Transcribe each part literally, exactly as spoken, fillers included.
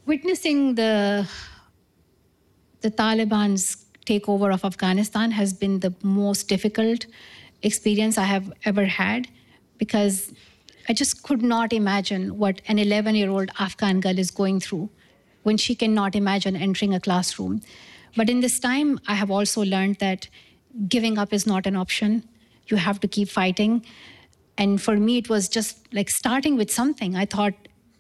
Witnessing the the Taliban's takeover of Afghanistan has been the most difficult experience I have ever had, because I just could not imagine what an eleven-year-old Afghan girl is going through when she cannot imagine entering a classroom. But in this time, I have also learned that giving up is not an option. You have to keep fighting. And for me, it was just like starting with something. I thought,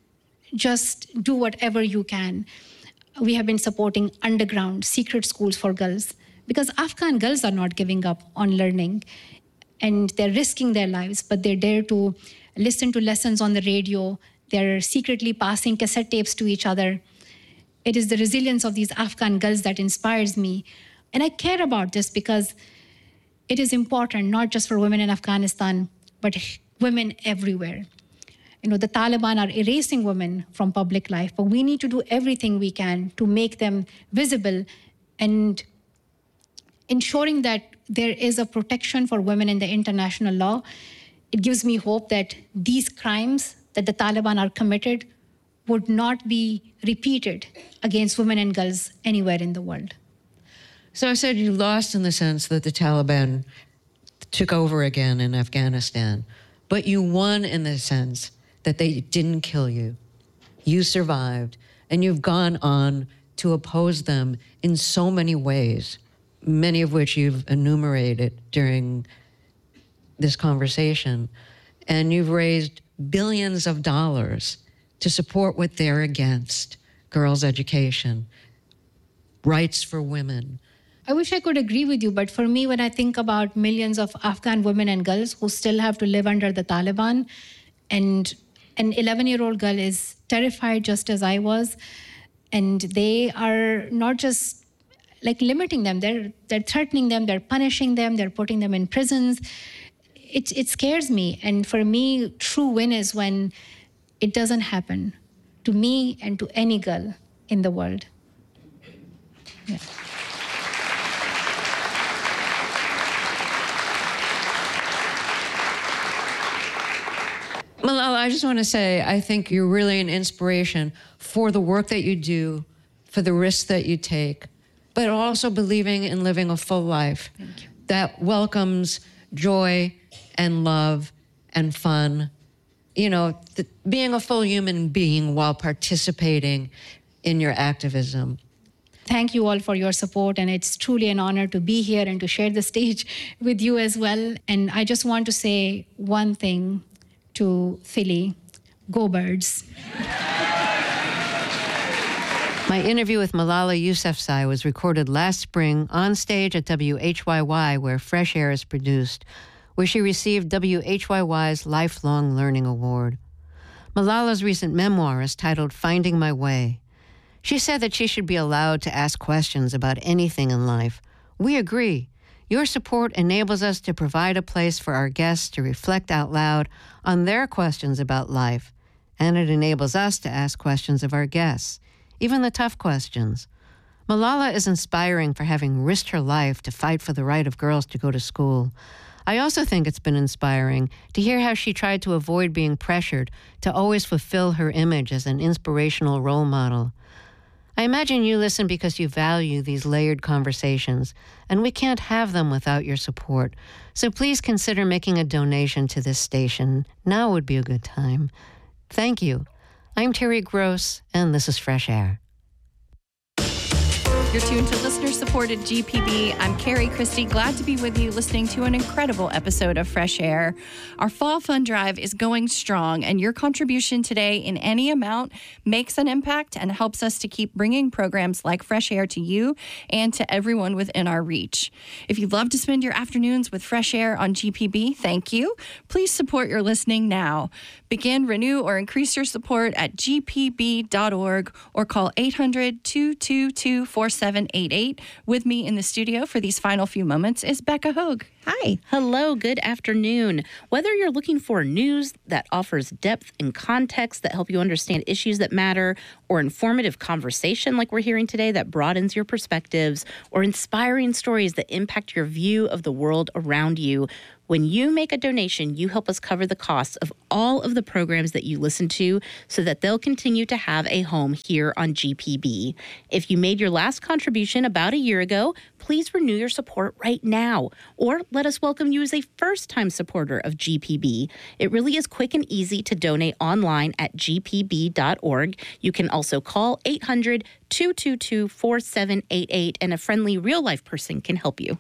just do whatever you can. We have been supporting underground secret schools for girls, because Afghan girls are not giving up on learning, and they're risking their lives, but they dare to listen to lessons on the radio. They're secretly passing cassette tapes to each other. It is the resilience of these Afghan girls that inspires me. And I care about this because it is important, not just for women in Afghanistan, but women everywhere. You know, the Taliban are erasing women from public life, but we need to do everything we can to make them visible and ensuring that there is a protection for women in the international law. It gives me hope that these crimes that the Taliban are committed would not be repeated against women and girls anywhere in the world. So I said you lost in the sense that the Taliban took over again in Afghanistan, but you won in the sense that they didn't kill you. You survived, and you've gone on to oppose them in so many ways, many of which you've enumerated during this conversation. And you've raised billions of dollars to support what they're against: girls' education, rights for women. I wish I could agree with you, but for me, when I think about millions of Afghan women and girls who still have to live under the Taliban, and an eleven-year-old girl is terrified just as I was, and they are not just like limiting them, they're they're threatening them, they're punishing them, they're putting them in prisons. It, it scares me. And for me, true win is when it doesn't happen to me and to any girl in the world. Yeah. Malala, I just want to say, I think you're really an inspiration for the work that you do, for the risks that you take, but also believing in living a full life that welcomes joy and love and fun. You know, the, being a full human being while participating in your activism. Thank you all for your support, and it's truly an honor to be here and to share the stage with you as well. And I just want to say one thing to Philly: go Birds. My interview with Malala Yousafzai was recorded last spring on stage at W H Y Y, where Fresh Air is produced, where she received W H Y Y's Lifelong Learning Award. Malala's recent memoir is titled Finding My Way. She said that she should be allowed to ask questions about anything in life. We agree. Your support enables us to provide a place for our guests to reflect out loud on their questions about life, and it enables us to ask questions of our guests, even the tough questions. Malala is inspiring for having risked her life to fight for the right of girls to go to school. I also think it's been inspiring to hear how she tried to avoid being pressured to always fulfill her image as an inspirational role model. I imagine you listen because you value these layered conversations, and we can't have them without your support. So please consider making a donation to this station. Now would be a good time. Thank you. I'm Terry Gross, and this is Fresh Air. You're tuned to listener-supported G P B. I'm Carrie Christie, glad to be with you listening to an incredible episode of Fresh Air. Our Fall Fund Drive is going strong, and your contribution today in any amount makes an impact and helps us to keep bringing programs like Fresh Air to you and to everyone within our reach. If you'd love to spend your afternoons with Fresh Air on G P B, thank you. Please support your listening now. Begin, renew, or increase your support at g p b dot org or call eight hundred, two two two, four seven eight eight. With me in the studio for these final few moments is Becca Hogue. Hi. Hello. Good afternoon. Whether you're looking for news that offers depth and context that help you understand issues that matter, or informative conversation like we're hearing today that broadens your perspectives, or inspiring stories that impact your view of the world around you, When you make a donation, you help us cover the costs of all of the programs that you listen to so that they'll continue to have a home here on G P B. If you made your last contribution about a year ago, please renew your support right now, or let us welcome you as a first-time supporter of G P B. It really is quick and easy to donate online at G P B dot org. You can also call eight hundred, two two two, four seven eight eight, and a friendly real-life person can help you.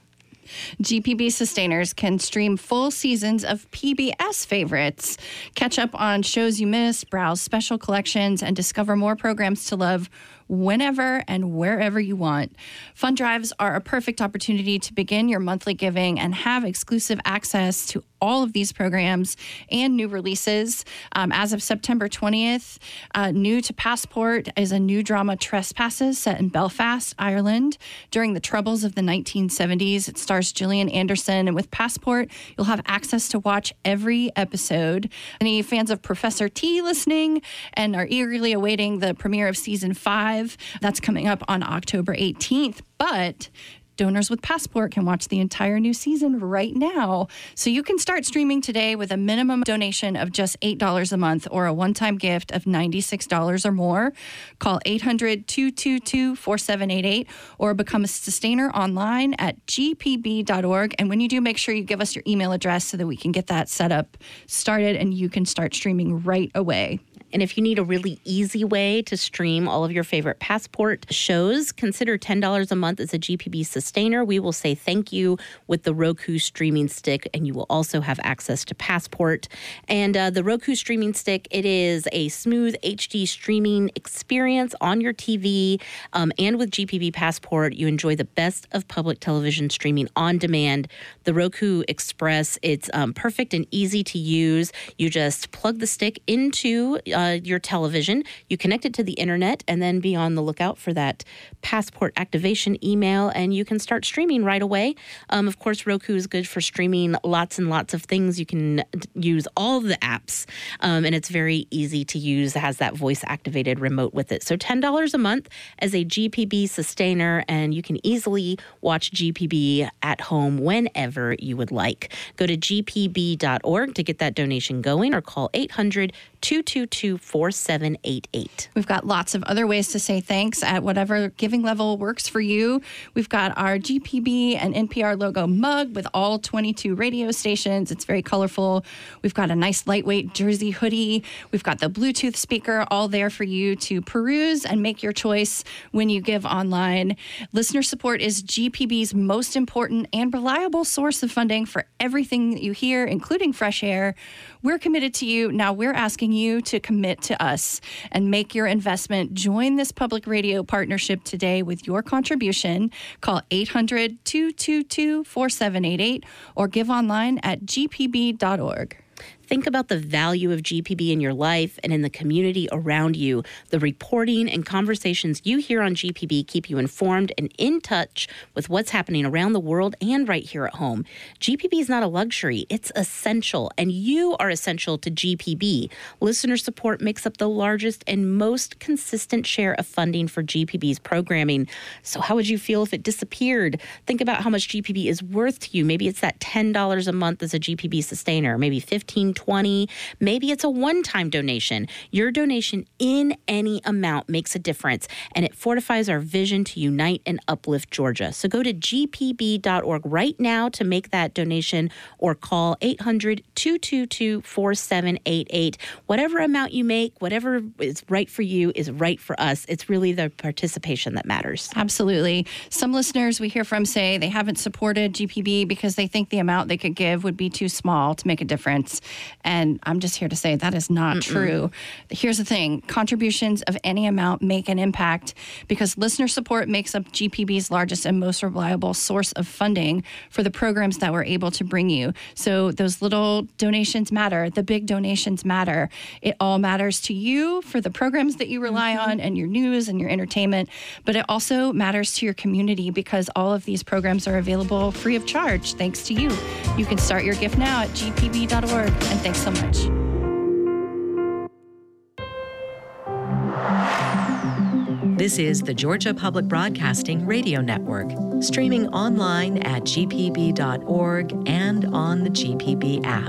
G P B sustainers can stream full seasons of P B S favorites, catch up on shows you missed, browse special collections, and discover more programs to love whenever and wherever you want. Fund drives are a perfect opportunity to begin your monthly giving and have exclusive access to all of these programs and new releases. Um, as of September twentieth, uh, new to Passport is a new drama, Trespasses, set in Belfast, Ireland during the Troubles of the nineteen seventies. It stars Gillian Anderson, and with Passport, you'll have access to watch every episode. Any fans of Professor T listening and are eagerly awaiting the premiere of season five, that's coming up on October eighteenth, but donors with Passport can watch the entire new season right now. So you can start streaming today with a minimum donation of just eight dollars a month or a one-time gift of ninety-six dollars or more. Call eight hundred, two two two, four seven eight eight or become a sustainer online at G P B dot org. And when you do, make sure you give us your email address so that we can get that set up started and you can start streaming right away. And if you need a really easy way to stream all of your favorite Passport shows, consider ten dollars a month as a G P B sustainer. We will say thank you with the Roku streaming stick, and you will also have access to Passport. And uh, the Roku streaming stick, it is a smooth H D streaming experience on your T V. Um, and with G P B Passport, you enjoy the best of public television streaming on demand. The Roku Express, it's um, perfect and easy to use. You just plug the stick into uh, Uh, your television, you connect it to the internet, and then be on the lookout for that Passport activation email, and you can start streaming right away. Um, of course, Roku is good for streaming lots and lots of things. You can d- use all of the apps, um, and it's very easy to use. It has that voice-activated remote with it. So ten dollars a month as a G P B sustainer, and you can easily watch G P B at home whenever you would like. Go to G P B dot org to get that donation going, or call eight hundred, two two two, four seven eight eight. We've got lots of other ways to say thanks at whatever giving level works for you. We've got our G P B and N P R logo mug with all twenty-two radio stations. It's very colorful. We've got a nice lightweight jersey hoodie. We've got the Bluetooth speaker, all there for you to peruse and make your choice when you give online. Listener support is G P B's most important and reliable source of funding for everything that you hear, including Fresh Air. We're committed to you. Now we're asking you to commit to us and make your investment. Join this public radio partnership today with your contribution. Call eight hundred, two two two, four seven eight eight or give online at G P B dot org. Think about the value of G P B in your life and in the community around you. The reporting and conversations you hear on G P B keep you informed and in touch with what's happening around the world and right here at home. G P B is not a luxury. It's essential, and you are essential to G P B. Listener support makes up the largest and most consistent share of funding for G P B's programming. So how would you feel if it disappeared? Think about how much G P B is worth to you. Maybe it's that ten dollars a month as a G P B sustainer, maybe fifteen, twenty, maybe it's a one-time donation. Your donation in any amount makes a difference, and it fortifies our vision to unite and uplift Georgia. So go to G P B dot org right now to make that donation, or call eight hundred, two two two, four seven eight eight. Whatever amount you make, whatever is right for you is right for us. It's really the participation that matters. Absolutely. Some listeners we hear from say they haven't supported G P B because they think the amount they could give would be too small to make a difference. And I'm just here to say that is not Mm-mm. true. Here's the thing. Contributions of any amount make an impact because listener support makes up G P B's largest and most reliable source of funding for the programs that we're able to bring you. So those little donations matter. The big donations matter. It all matters to you for the programs that you rely mm-hmm. on and your news and your entertainment. But it also matters to your community because all of these programs are available free of charge thanks to you. You can start your gift now at G P B dot org. And thanks so much. This is the Georgia Public Broadcasting Radio Network. streaming online at g p b dot org and on the G P B app.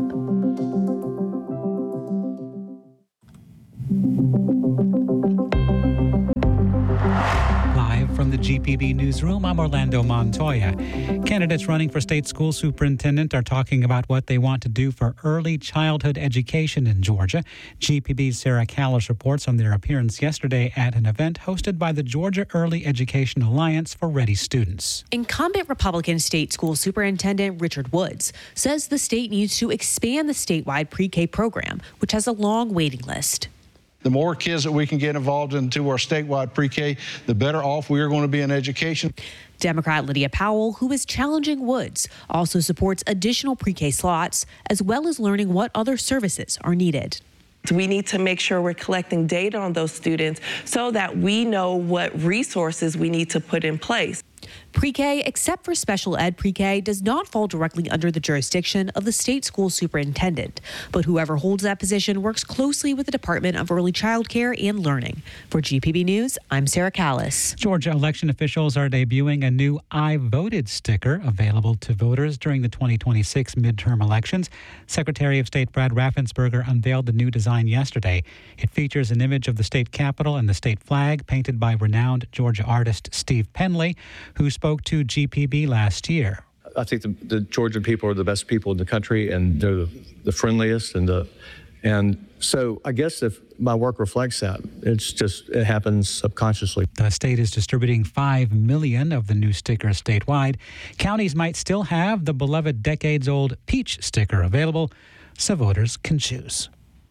From the G P B Newsroom, I'm Orlando Montoya. Candidates running for state school superintendent are talking about what they want to do for early childhood education in Georgia. G P B's Sarah Callis reports on their appearance yesterday at an event hosted by the Georgia Early Education Alliance for Ready Students. Incumbent Republican State School Superintendent Richard Woods says the state needs to expand the statewide pre-K program, which has a long waiting list. The more kids that we can get involved into our statewide pre-K, the better off we are going to be in education. Democrat Lydia Powell, who is challenging Woods, also supports additional pre-K slots, as well as learning what other services are needed. We need to make sure we're collecting data on those students so that we know what resources we need to put in place. Pre-K, except for special ed pre-K, does not fall directly under the jurisdiction of the state school superintendent. But whoever holds that position works closely with the Department of Early Child Care and Learning. For G P B News, I'm Sarah Callis. Georgia election officials are debuting a new I Voted sticker available to voters during the twenty twenty-six midterm elections. Secretary of State Brad Raffensperger unveiled the new design yesterday. It features an image of the state capitol and the state flag painted by renowned Georgia artist Steve Penley, who spoke to G P B last year. I think the, the Georgian people are the best people in the country, and they're the, the friendliest, and the, and so I guess if my work reflects that, it's just it happens subconsciously. The state is distributing five million of the new stickers statewide. Counties might still have the beloved decades-old peach sticker available, so voters can choose.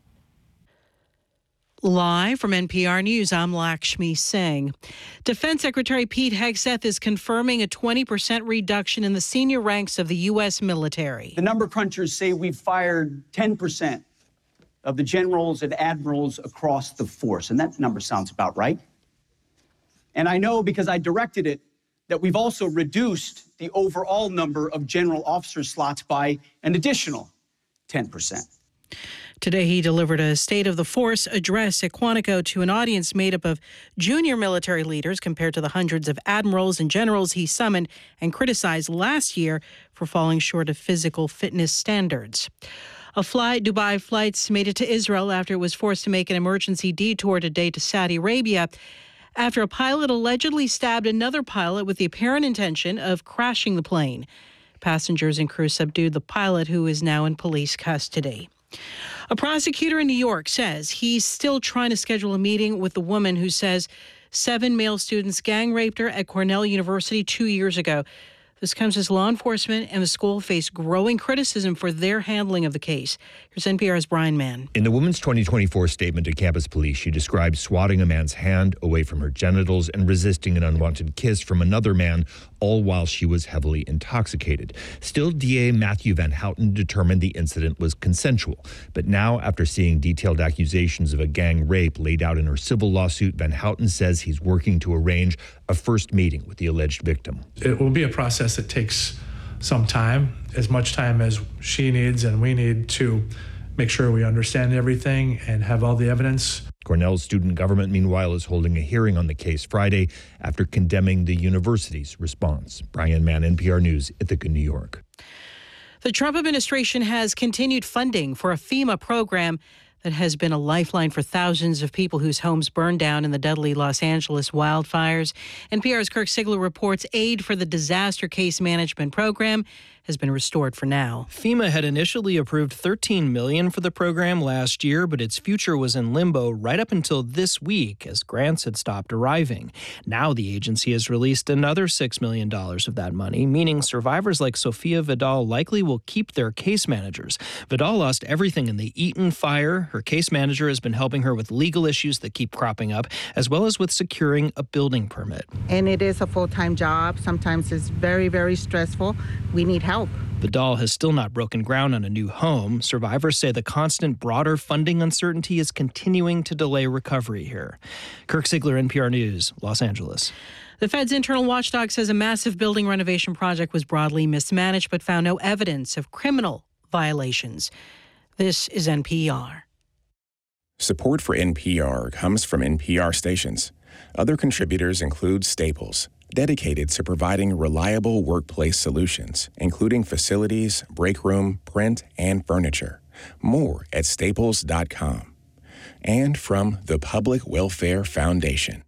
Live from N P R News, I'm Lakshmi Singh. Defense Secretary Pete Hegseth is confirming a twenty percent reduction in the senior ranks of the U S military. The number crunchers say we've fired ten percent of the generals and admirals across the force, and that number sounds about right. And I know because I directed it that we've also reduced the overall number of general officer slots by an additional ten percent. Today, he delivered a State of the Force address at Quantico to an audience made up of junior military leaders compared to the hundreds of admirals and generals he summoned and criticized last year for falling short of physical fitness standards. A Fly Dubai flights made it to Israel after it was forced to make an emergency detour today to Saudi Arabia after a pilot allegedly stabbed another pilot with the apparent intention of crashing the plane. Passengers and crew subdued the pilot, who is now in police custody. A prosecutor in New York says he's still trying to schedule a meeting with the woman who says seven male students gang raped her at Cornell University two years ago. This comes as law enforcement and the school face growing criticism for their handling of the case. Here's N P R's Brian Mann. In the woman's twenty twenty-four statement to campus police, she described swatting a man's hand away from her genitals and resisting an unwanted kiss from another man, all while she was heavily intoxicated. Still, D A Matthew Van Houten determined the incident was consensual. But now, after seeing detailed accusations of a gang rape laid out in her civil lawsuit, Van Houten says he's working to arrange a first meeting with the alleged victim. It will be a process that takes some time, as much time as she needs and we need to make sure we understand everything and have all the evidence. Cornell's student government, meanwhile, is holding a hearing on the case Friday after condemning the university's response. Brian Mann, N P R News, Ithaca, New York. The Trump administration has continued funding for a FEMA program that has been a lifeline for thousands of people whose homes burned down in the deadly Los Angeles wildfires. N P R's Kirk Sigler reports aid for the disaster case management program has been restored for now. FEMA had initially approved thirteen million dollars for the program last year, but its future was in limbo right up until this week as grants had stopped arriving. Now the agency has released another six million dollars of that money, meaning survivors like Sophia Vidal likely will keep their case managers. Vidal lost everything in the Eaton fire. Her case manager has been helping her with legal issues that keep cropping up, as well as with securing a building permit. And it is a full-time job. Sometimes it's very, very stressful. We need help. Vidal has still not broken ground on a new home. Survivors say the constant broader funding uncertainty is continuing to delay recovery here. Kirk Sigler, N P R News, Los Angeles. The Fed's internal watchdog says a massive building renovation project was broadly mismanaged but found no evidence of criminal violations. This is N P R. Support for N P R comes from N P R stations. Other contributors include Staples, dedicated to providing reliable workplace solutions, including facilities, break room, print, and furniture. More at staples dot com. And from the Public Welfare Foundation.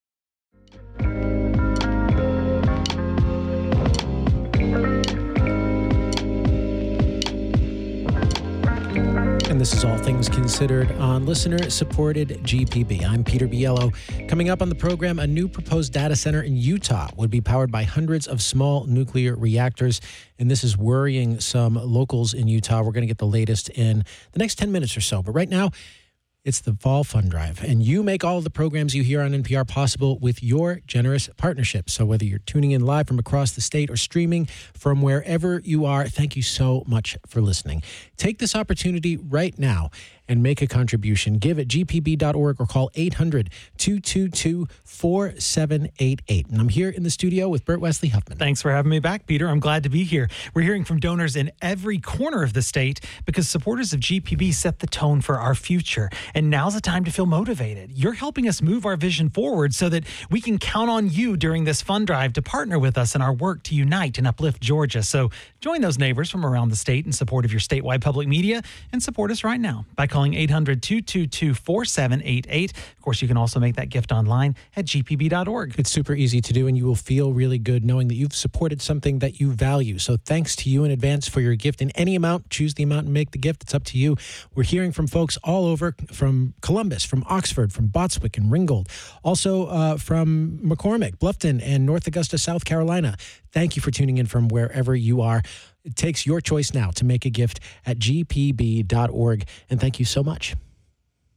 And this is All Things Considered on listener-supported G P B. I'm Peter Biello. Coming up on the program, a new proposed data center in Utah would be powered by hundreds of small nuclear reactors, and this is worrying some locals in Utah. We're going to get the latest in the next ten minutes or so. But right now, it's the Fall Fund Drive, and you make all of the programs you hear on N P R possible with your generous partnership. So whether you're tuning in live from across the state or streaming from wherever you are, thank you so much for listening. Take this opportunity right now and make a contribution. Give at g p b dot org or call eight hundred, two two two, four seven eight eight. And I'm here in the studio with Bert Wesley Huffman. Thanks for having me back, Peter. I'm glad to be here. We're hearing from donors in every corner of the state because supporters of G P B set the tone for our future. And now's the time to feel motivated. You're helping us move our vision forward so that we can count on you during this fund drive to partner with us in our work to unite and uplift Georgia. So join those neighbors from around the state in support of your statewide public media and support us right now by calling eight hundred, two two two, four seven eight eight. Of course, you can also make that gift online at g p b dot org. It's super easy to do, and you will feel really good knowing that you've supported something that you value. So thanks to you in advance for your gift in any amount. Choose the amount and make the gift. It's up to you. We're hearing from folks all over, from Columbus, from Oxford, from Botswick and Ringgold, also uh, from McCormick, Bluffton, and North Augusta, South Carolina. Thank you for tuning in from wherever you are. It takes your choice now to make a gift at g p b dot org, and thank you so much.